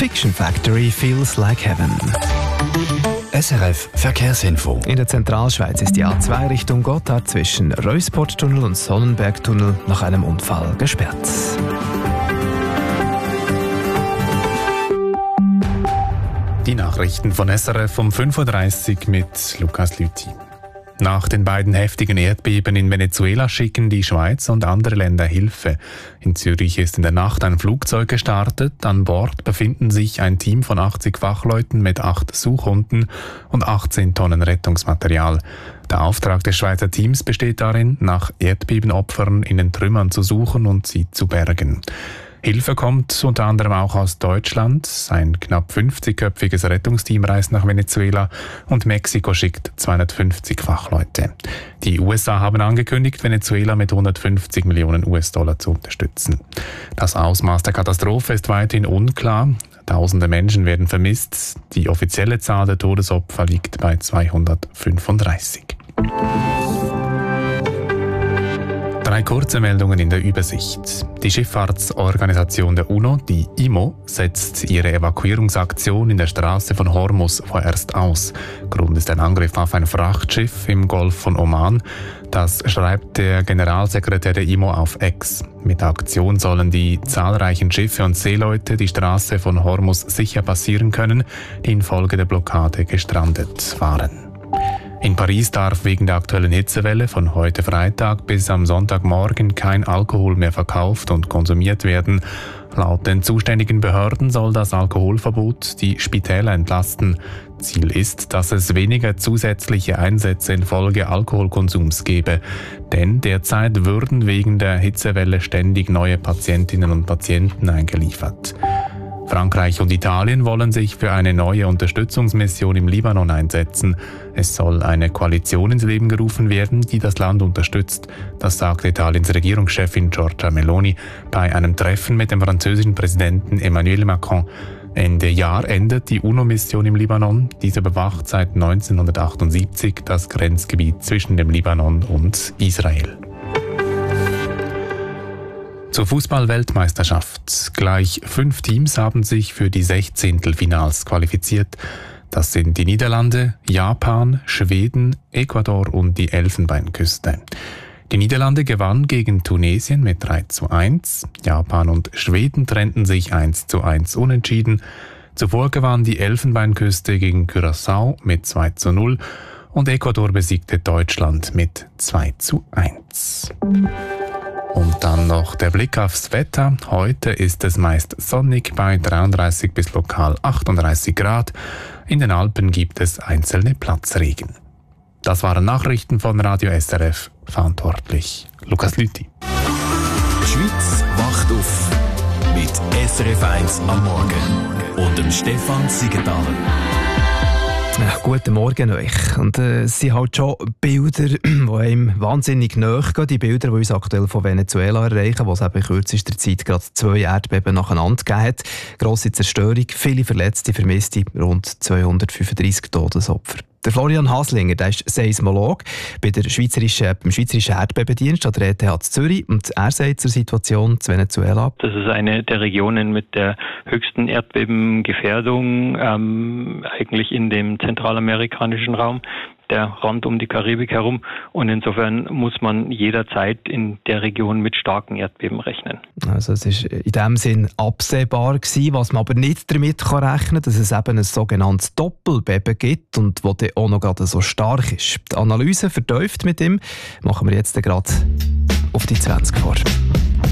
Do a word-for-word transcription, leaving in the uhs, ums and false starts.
Fiction Factory feels like heaven. S R F Verkehrsinfo. In der Zentralschweiz ist die A zwei Richtung Gotthard zwischen Reusporttunnel und Sonnenbergtunnel nach einem Unfall gesperrt. Die Nachrichten von S R F um fünf Uhr dreißig mit Lukas Lüthi. Nach den beiden heftigen Erdbeben in Venezuela schicken die Schweiz und andere Länder Hilfe. In Zürich ist in der Nacht ein Flugzeug gestartet. An Bord befinden sich ein Team von achtzig Fachleuten mit acht Suchhunden und achtzehn Tonnen Rettungsmaterial. Der Auftrag des Schweizer Teams besteht darin, nach Erdbebenopfern in den Trümmern zu suchen und sie zu bergen. Hilfe kommt unter anderem auch aus Deutschland. Ein knapp fünfzigköpfiges Rettungsteam reist nach Venezuela und Mexiko schickt zweihundertfünfzig Fachleute. Die U S A haben angekündigt, Venezuela mit hundertfünfzig Millionen US-Dollar zu unterstützen. Das Ausmaß der Katastrophe ist weiterhin unklar. Tausende Menschen werden vermisst. Die offizielle Zahl der Todesopfer liegt bei zweihundertfünfunddreißig. Drei kurze Meldungen in der Übersicht. Die Schifffahrtsorganisation der UNO, die I M O, setzt ihre Evakuierungsaktion in der Straße von Hormuz vorerst aus. Grund ist ein Angriff auf ein Frachtschiff im Golf von Oman. Das schreibt der Generalsekretär der I M O auf X. Mit der Aktion sollen die zahlreichen Schiffe und Seeleute die Straße von Hormuz sicher passieren können, die infolge der Blockade gestrandet waren. In Paris darf wegen der aktuellen Hitzewelle von heute Freitag bis am Sonntagmorgen kein Alkohol mehr verkauft und konsumiert werden. Laut den zuständigen Behörden soll das Alkoholverbot die Spitäler entlasten. Ziel ist, dass es weniger zusätzliche Einsätze infolge Alkoholkonsums gebe. Denn derzeit würden wegen der Hitzewelle ständig neue Patientinnen und Patienten eingeliefert. Frankreich und Italien wollen sich für eine neue Unterstützungsmission im Libanon einsetzen. Es soll eine Koalition ins Leben gerufen werden, die das Land unterstützt. Das sagte Italiens Regierungschefin Giorgia Meloni bei einem Treffen mit dem französischen Präsidenten Emmanuel Macron. Ende Jahr endet die UNO-Mission im Libanon. Diese bewacht seit neunzehnhundertachtundsiebzig das Grenzgebiet zwischen dem Libanon und Israel. Zur Fußball-Weltmeisterschaft. Gleich fünf Teams haben sich für die Sechzehntelfinals qualifiziert. Das sind die Niederlande, Japan, Schweden, Ecuador und die Elfenbeinküste. Die Niederlande gewann gegen Tunesien mit drei zu eins. Japan und Schweden trennten sich eins zu eins unentschieden. Zuvor gewann die Elfenbeinküste gegen Curaçao mit zwei zu null und Ecuador besiegte Deutschland mit zwei zu eins. Und dann noch der Blick aufs Wetter. Heute ist es meist sonnig bei dreiunddreißig bis lokal achtunddreißig Grad. In den Alpen gibt es einzelne Platzregen. Das waren Nachrichten von Radio S R F. Verantwortlich Lukas Lüthi. Die Schweiz wacht auf mit S R F eins am Morgen und dem Stefan Siegenthaler. Ja, guten Morgen euch. Und äh, es sind halt schon Bilder, die einem wahnsinnig nahe gehen. Die Bilder, die uns aktuell von Venezuela erreichen, wo es eben in kürzester Zeit gerade zwei Erdbeben nacheinander gegeben hat. Grosse Zerstörung, viele Verletzte, Vermisste, rund zweihundertfünfunddreißig Todesopfer. Der Florian Haslinger, der ist Seismolog bei der Schweizerischen, beim Schweizerischen Erdbebendienst an der E T H Zürich. Und er sagt zur Situation zu Venezuela: Das ist eine der Regionen mit der höchsten Erdbebengefährdung, ähm, eigentlich in dem zentralamerikanischen Raum, der Rand um die Karibik herum. Und insofern muss man jederzeit in der Region mit starken Erdbeben rechnen. Also es ist in dem Sinn absehbar gewesen, was man aber nicht damit rechnen kann, dass es eben ein sogenanntes Doppelbeben gibt und das dann auch noch gerade so stark ist. Die Analyse vertieft mit ihm machen wir jetzt gerade auf die zwanzig vor.